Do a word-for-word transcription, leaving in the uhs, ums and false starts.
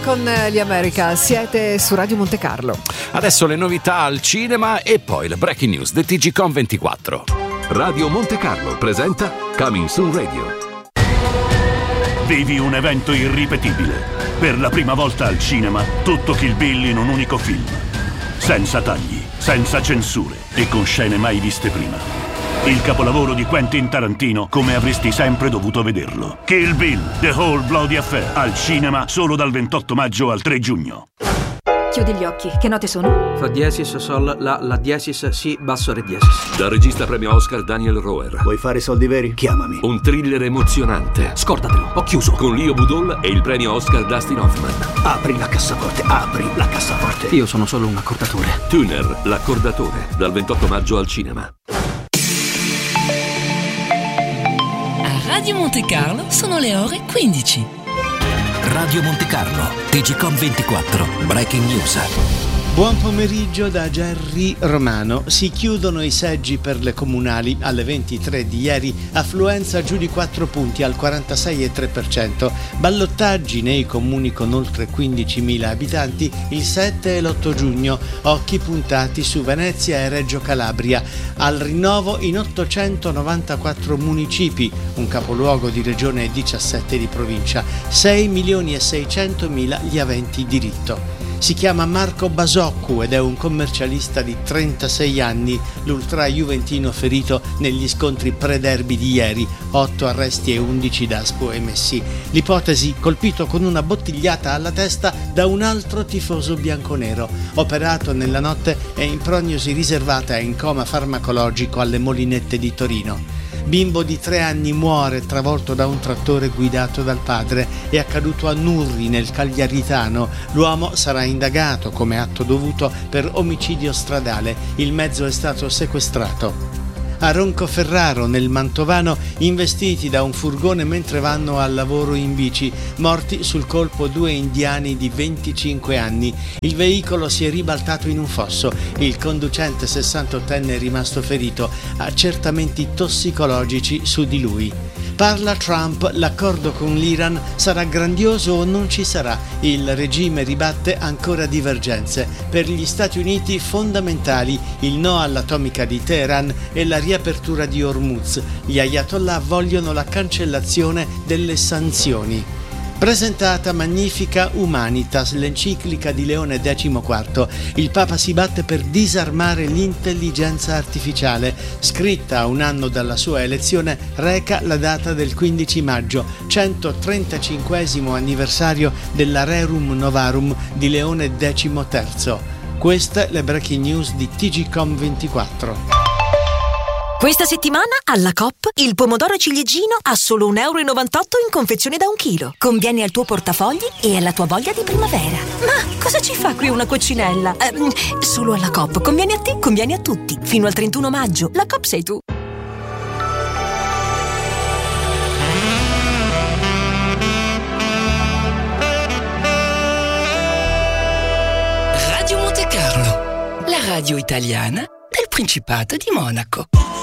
con gli America, siete su Radio Monte Carlo. Adesso le novità al cinema e poi le breaking news del T G Com ventiquattro. Radio Monte Carlo presenta Coming Soon Radio. Vivi un evento irripetibile. Per la prima volta al cinema, tutto Kill Bill in un unico film. Senza tagli, senza censure e con scene mai viste prima. Il capolavoro di Quentin Tarantino come avresti sempre dovuto vederlo. Kill Bill, The Whole Bloody Affair. Al cinema solo dal ventotto maggio al tre giugno. Chiudi gli occhi. Che note sono? Fa diesis, sol, la, la diesis, si, basso, re diesis. Dal regista premio Oscar Daniel Roher. Vuoi fare soldi veri? Chiamami. Un thriller emozionante. Scordatelo, ho chiuso. Con Leo Budol e il premio Oscar Dustin Hoffman. Apri la cassaforte, apri la cassaforte. Io sono solo un accordatore. Tuner, l'accordatore. Dal ventotto maggio al cinema. Radio Monte Carlo sono le ore quindici. Radio Monte Carlo, T G Com ventiquattro, Breaking News. Buon pomeriggio da Gerry Romano. Si chiudono i seggi per le comunali. Alle ventitré di ieri affluenza giù di quattro punti al quarantasei virgola tre per cento. Ballottaggi nei comuni con oltre quindicimila abitanti il sette e l'otto giugno. Occhi puntati su Venezia e Reggio Calabria. Al rinnovo in ottocentonovantaquattro municipi, un capoluogo di regione e diciassette di provincia. sei milioni e seicentomila gli aventi diritto. Si chiama Marco Basoccu ed è un commercialista di trentasei anni, l'ultra juventino ferito negli scontri pre-derby di ieri, otto arresti e undici daspo emessi. L'ipotesi: colpito con una bottigliata alla testa da un altro tifoso bianconero, operato nella notte e in prognosi riservata e in coma farmacologico alle Molinette di Torino. Bimbo di tre anni muore travolto da un trattore guidato dal padre. È accaduto a Nurri, nel Cagliaritano. L'uomo sarà indagato come atto dovuto per omicidio stradale. Il mezzo è stato sequestrato. A Roncoferraro, nel Mantovano, investiti da un furgone mentre vanno al lavoro in bici. Morti sul colpo due indiani di venticinque anni. Il veicolo si è ribaltato in un fosso. Il conducente sessantottenne è rimasto ferito. Accertamenti tossicologici su di lui. Parla Trump, l'accordo con l'Iran sarà grandioso o non ci sarà? Il regime ribatte ancora divergenze. Per gli Stati Uniti fondamentali il no all'atomica di Teheran e la riapertura di Hormuz. Gli ayatollah vogliono la cancellazione delle sanzioni. Presentata Magnifica Humanitas, l'enciclica di Leone quattordici. Il Papa si batte per disarmare l'intelligenza artificiale. Scritta a un anno dalla sua elezione, reca la data del quindici maggio, centotrentacinquesimo anniversario della Rerum Novarum di Leone diciotto. Queste le breaking news di T G Com ventiquattro. Questa settimana alla Coop il pomodoro ciliegino a solo un euro e novantotto in confezione da un chilo. Conviene al tuo portafogli e alla tua voglia di primavera. Ma cosa ci fa qui una coccinella? Eh, solo alla Coop. Conviene a te, conviene a tutti. Fino al trentuno maggio. La Coop sei tu. Radio Monte Carlo, la radio italiana del Principato di Monaco.